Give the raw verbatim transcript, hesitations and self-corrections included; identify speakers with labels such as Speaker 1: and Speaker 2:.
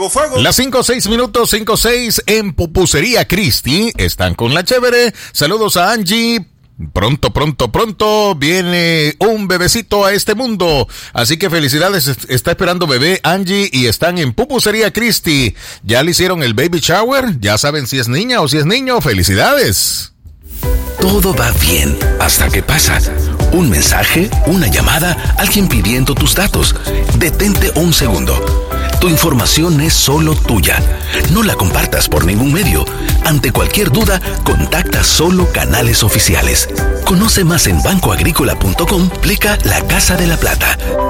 Speaker 1: fuego, fuego.
Speaker 2: Las cinco, seis minutos, cinco, seis en Pupusería Cristi. Están con la chévere. Saludos a Angie. Pronto, pronto, pronto viene un bebecito a este mundo. Así que felicidades, está esperando bebé Angie y están en Pupusería Cristi. Ya le hicieron el baby shower, ya saben si es niña o si es niño. Felicidades.
Speaker 3: Todo va bien hasta que pasa. Un mensaje, una llamada, alguien pidiendo tus datos. Detente un segundo. Tu información es solo tuya. No la compartas por ningún medio. Ante cualquier duda, contacta solo canales oficiales. Conoce más en banco agrícola punto com, pleca La Casa de la Plata.